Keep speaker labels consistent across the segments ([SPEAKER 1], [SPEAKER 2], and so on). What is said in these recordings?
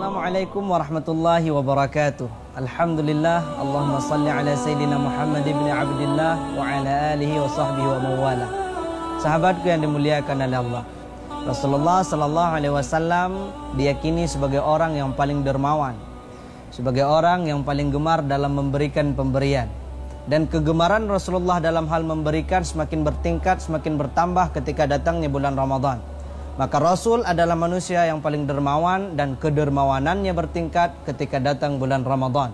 [SPEAKER 1] Assalamualaikum warahmatullahi wabarakatuh. Alhamdulillah, Allahumma salli ala Sayyidina Muhammad ibn Abdillah wa ala alihi wa sahbihi wa mawala. Sahabatku yang dimuliakan oleh Allah, Rasulullah sallallahu alaihi wasallam diyakini sebagai orang yang paling dermawan, sebagai orang yang paling gemar dalam memberikan pemberian. Dan kegemaran Rasulullah dalam hal memberikan semakin bertingkat, semakin bertambah ketika datangnya bulan Ramadan. Maka Rasul adalah manusia yang paling dermawan dan kedermawanannya bertingkat ketika datang bulan Ramadan.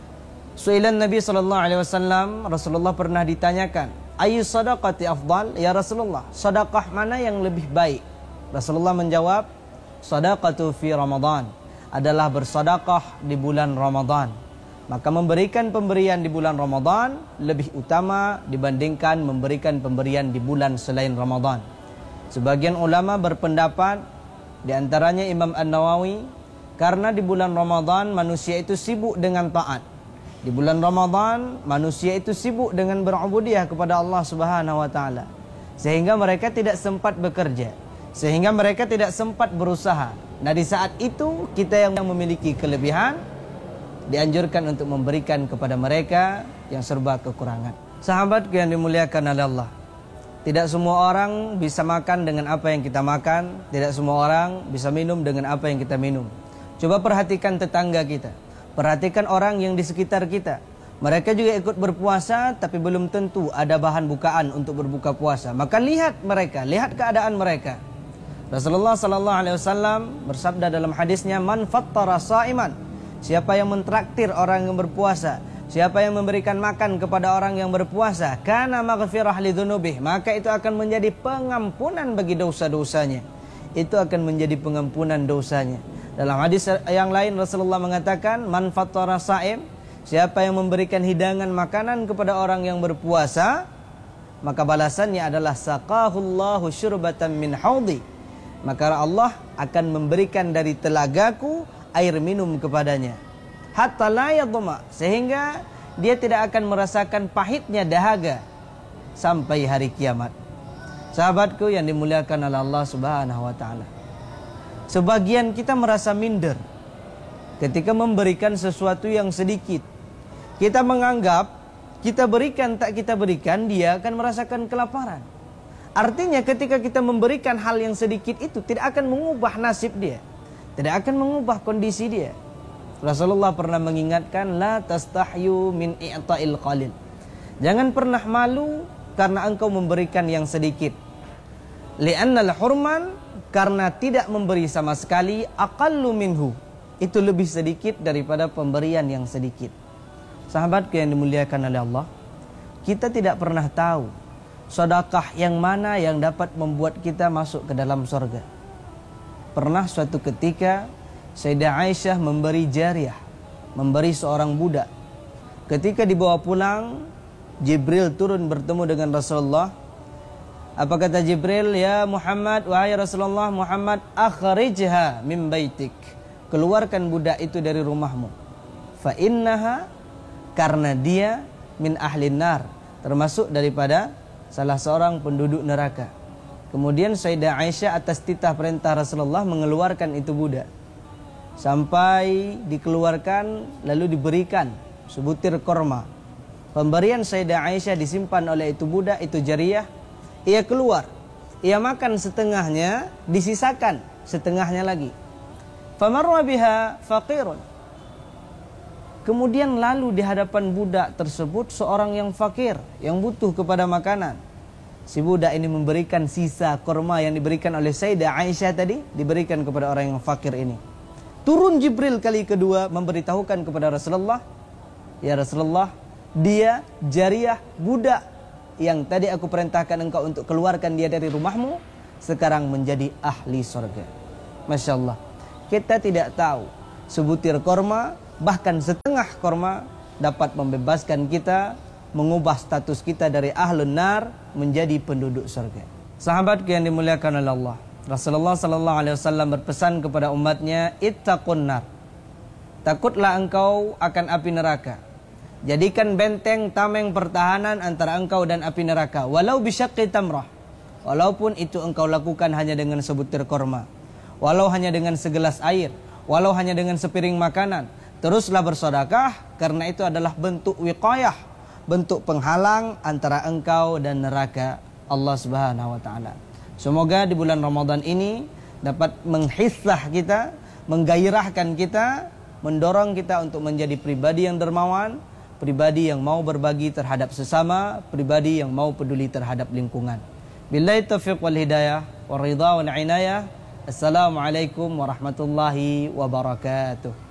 [SPEAKER 1] Su'ilan Nabi sallallahu alaihi wasallam, Rasulullah pernah ditanyakan, "Ayyu sadaqati afdal?" Ya Rasulullah, sedekah mana yang lebih baik? Rasulullah menjawab, "Sadaqatu fi Ramadan." Adalah bersedekah di bulan Ramadan. Maka memberikan pemberian di bulan Ramadan lebih utama dibandingkan memberikan pemberian di bulan selain Ramadan. Sebagian ulama berpendapat, di antaranya Imam An-Nawawi, karena di bulan Ramadan manusia itu sibuk dengan taat. Di bulan Ramadan manusia itu sibuk dengan berubudiyah kepada Allah Subhanahu wa taala. Sehingga mereka tidak sempat bekerja, sehingga mereka tidak sempat berusaha. Nah, di saat itu kita yang memiliki kelebihan dianjurkan untuk memberikan kepada mereka yang serba kekurangan. Sahabatku yang dimuliakan oleh Allah, tidak semua orang bisa makan dengan apa yang kita makan. Tidak semua orang bisa minum dengan apa yang kita minum. Coba perhatikan tetangga kita, perhatikan orang yang di sekitar kita. Mereka juga ikut berpuasa, tapi belum tentu ada bahan bukaan untuk berbuka puasa. Maka lihat mereka, lihat keadaan mereka. Rasulullah sallallahu alaihi wasallam bersabda dalam hadisnya, "Man fattara sha'iman." Siapa yang mentraktir orang yang berpuasa, siapa yang memberikan makan kepada orang yang berpuasa, kana maghfirah lidzunubih, maka itu akan menjadi pengampunan bagi dosa-dosanya. Itu akan menjadi pengampunan dosanya. Dalam hadis yang lain Rasulullah mengatakan, "Man fattara sha'im." Siapa yang memberikan hidangan makanan kepada orang yang berpuasa, maka balasannya adalah saqahullahu syurbatan min haudi. Maka Allah akan memberikan dari telagaku air minum kepadanya, hatta la yadhma, sehingga dia tidak akan merasakan pahitnya dahaga sampai hari kiamat. Sahabatku yang dimuliakan oleh Allah Subhanahu wa taala, sebagian kita merasa minder ketika memberikan sesuatu yang sedikit. Kita menganggap kita berikan tak kita berikan, dia akan merasakan kelaparan. Artinya ketika kita memberikan hal yang sedikit itu tidak akan mengubah nasib dia, tidak akan mengubah kondisi dia. Rasulullah pernah mengingatkan, la tastahyu min i'ta'il qalil. Jangan pernah malu karena engkau memberikan yang sedikit. Li'annal hurman, karena tidak memberi sama sekali, aqallu minhu, itu lebih sedikit daripada pemberian yang sedikit. Sahabatku yang dimuliakan oleh Allah, kita tidak pernah tahu sedekah yang mana yang dapat membuat kita masuk ke dalam surga. Pernah suatu ketika Sayyidah Aisyah memberi jariyah, memberi seorang budak. Ketika dibawa pulang, Jibril turun bertemu dengan Rasulullah. Apa kata Jibril? "Ya Muhammad, wahai Rasulullah Muhammad, akhrijha min baitik." Keluarkan budak itu dari rumahmu. Fa innaha, karena dia min ahlin nar, termasuk daripada salah seorang penduduk neraka. Kemudian Sayyidah Aisyah atas titah perintah Rasulullah mengeluarkan itu budak. Sampai dikeluarkan lalu diberikan sebutir korma. Pemberian Sayyidah Aisyah disimpan oleh itu budak, itu jariyah. Ia keluar, ia makan setengahnya, disisakan setengahnya lagi. Famarra biha faqirun. Kemudian lalu di hadapan budak tersebut seorang yang fakir, yang butuh kepada makanan. Si budak ini memberikan sisa korma yang diberikan oleh Sayyidah Aisyah tadi, diberikan kepada orang yang fakir ini. Turun Jibril kali kedua memberitahukan kepada Rasulullah, "Ya Rasulullah, dia jariyah budak yang tadi aku perintahkan engkau untuk keluarkan dia dari rumahmu, sekarang menjadi ahli surga." Masya Allah, kita tidak tahu sebutir korma, bahkan setengah korma dapat membebaskan kita, mengubah status kita dari ahlun nar menjadi penduduk surga. Sahabatku yang dimuliakan oleh Allah, Rasulullah sallallahu alaihi wasallam berpesan kepada umatnya, ittaqun nar. Takutlah engkau akan api neraka. Jadikan benteng tameng pertahanan antara engkau dan api neraka, walau bisyaqqi tamrah. Walaupun itu engkau lakukan hanya dengan sebutir korma, walau hanya dengan segelas air, walau hanya dengan sepiring makanan. Teruslah bersedekah, karena itu adalah bentuk wiqayah, bentuk penghalang antara engkau dan neraka Allah Subhanahu wa taala. Semoga di bulan Ramadan ini dapat menghisah kita, menggairahkan kita, mendorong kita untuk menjadi pribadi yang dermawan, pribadi yang mau berbagi terhadap sesama, pribadi yang mau peduli terhadap lingkungan. Billahi taufiq wal hidayah, wa ridha wal inayah. Assalamualaikum warahmatullahi wabarakatuh.